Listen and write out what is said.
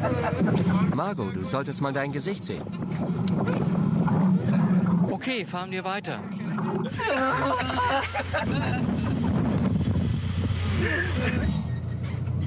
Margot, du solltest mal dein Gesicht sehen. Okay, fahren wir weiter.